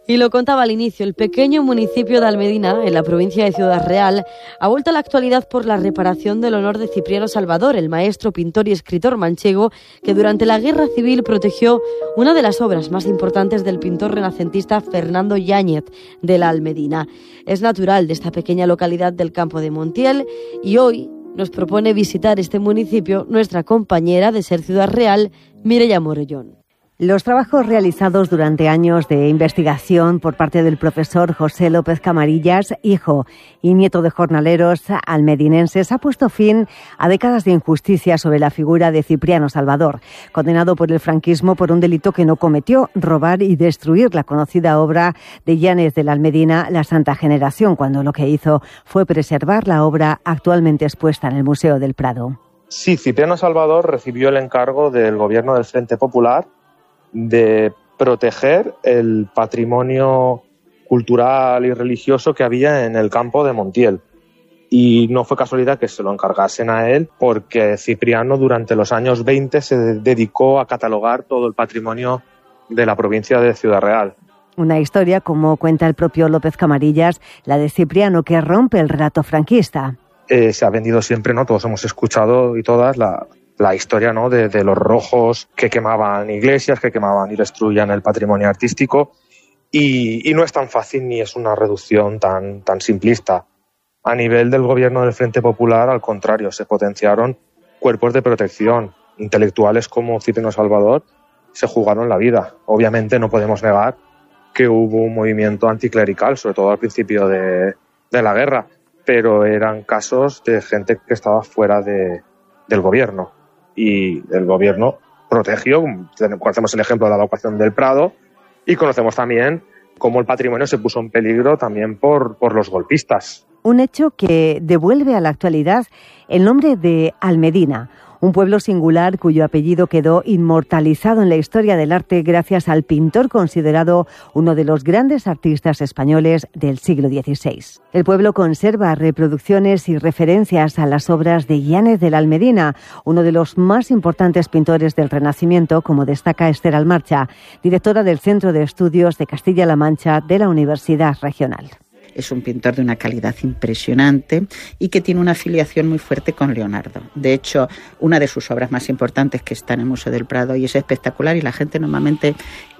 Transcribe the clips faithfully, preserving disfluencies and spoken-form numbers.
Y lo contaba al inicio, el pequeño municipio de Almedina, en la provincia de Ciudad Real, ha vuelto a la actualidad por la reparación del honor de Cipriano Salvador, el maestro, pintor y escritor manchego que durante la Guerra Civil protegió una de las obras más importantes del pintor renacentista Fernando Yáñez de la Almedina. Es natural de esta pequeña localidad del Campo de Montiel y hoy nos propone visitar este municipio nuestra compañera de Ser Ciudad Real, Mireia Morellón. Los trabajos realizados durante años de investigación por parte del profesor José López Camarillas, hijo y nieto de jornaleros almedinenses, ha puesto fin a décadas de injusticia sobre la figura de Cipriano Salvador, condenado por el franquismo por un delito que no cometió: robar y destruir la conocida obra de Yáñez de la Almedina, La Santa Generación, cuando lo que hizo fue preservar la obra actualmente expuesta en el Museo del Prado. Sí, Cipriano Salvador recibió el encargo del gobierno del Frente Popular de proteger el patrimonio cultural y religioso que había en el Campo de Montiel. Y no fue casualidad que se lo encargasen a él, porque Cipriano durante los años veinte se dedicó a catalogar todo el patrimonio de la provincia de Ciudad Real. Una historia, como cuenta el propio López Camarillas, la de Cipriano, que rompe el relato franquista. Eh, se ha vendido siempre, ¿no? Todos hemos escuchado y todas la... la historia, ¿no?, de, de los rojos que quemaban iglesias, que quemaban y destruían el patrimonio artístico, y, y no es tan fácil ni es una reducción tan, tan simplista. A nivel del gobierno del Frente Popular, al contrario, se potenciaron cuerpos de protección. Intelectuales como Cipriano Salvador se jugaron la vida. Obviamente no podemos negar que hubo un movimiento anticlerical, sobre todo al principio de, de la guerra, pero eran casos de gente que estaba fuera de, del gobierno. Y el gobierno protegió, conocemos el ejemplo de la evacuación del Prado, y conocemos también cómo el patrimonio se puso en peligro también por, por los golpistas. Un hecho que devuelve a la actualidad el nombre de Almedina, un pueblo singular cuyo apellido quedó inmortalizado en la historia del arte gracias al pintor considerado uno de los grandes artistas españoles del siglo dieciséis. El pueblo conserva reproducciones y referencias a las obras de Yáñez de la Almedina, uno de los más importantes pintores del Renacimiento, como destaca Esther Almarcha, directora del Centro de Estudios de Castilla-La Mancha de la Universidad Regional. Es un pintor de una calidad impresionante y que tiene una afiliación muy fuerte con Leonardo. De hecho, una de sus obras más importantes, que está en el Museo del Prado y es espectacular, y la gente normalmente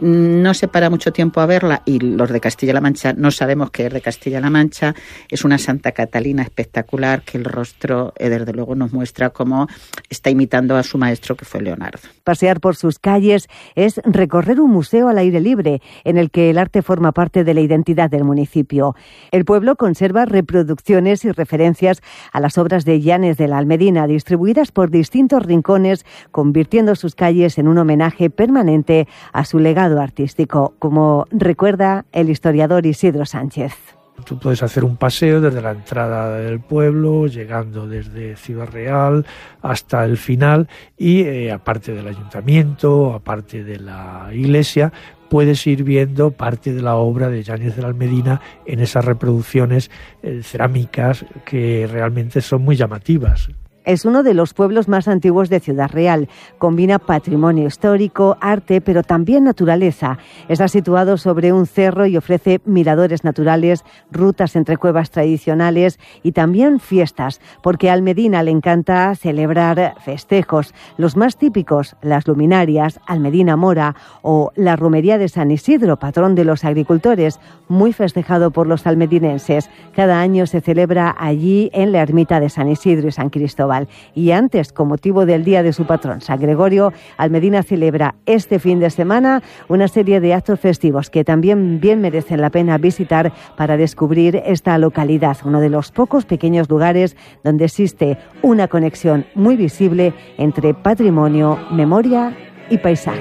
no se para mucho tiempo a verla, y los de Castilla-La Mancha no sabemos que es de Castilla-La Mancha, es una Santa Catalina espectacular que el rostro, eh, desde luego, nos muestra cómo está imitando a su maestro, que fue Leonardo. Pasear por sus calles es recorrer un museo al aire libre, en el que el arte forma parte de la identidad del municipio. El pueblo conserva reproducciones y referencias a las obras de Yáñez de la Almedina, distribuidas por distintos rincones, convirtiendo sus calles en un homenaje permanente a su legado artístico, como recuerda el historiador Isidro Sánchez. Tú puedes hacer un paseo desde la entrada del pueblo, llegando desde Ciudad Real hasta el final, y eh, aparte del ayuntamiento, aparte de la iglesia, puedes ir viendo parte de la obra de Yáñez de la Almedina en esas reproducciones eh, cerámicas que realmente son muy llamativas. Es uno de los pueblos más antiguos de Ciudad Real. Combina patrimonio histórico, arte, pero también naturaleza. Está situado sobre un cerro y ofrece miradores naturales, rutas entre cuevas tradicionales y también fiestas, porque a Almedina le encanta celebrar festejos. Los más típicos, las luminarias, Almedina Mora o la romería de San Isidro, patrón de los agricultores, muy festejado por los almedinenses. Cada año se celebra allí en la ermita de San Isidro y San Cristóbal. Y antes, con motivo del día de su patrón, San Gregorio, Almedina celebra este fin de semana una serie de actos festivos que también bien merecen la pena visitar para descubrir esta localidad, uno de los pocos pequeños lugares donde existe una conexión muy visible entre patrimonio, memoria y paisaje.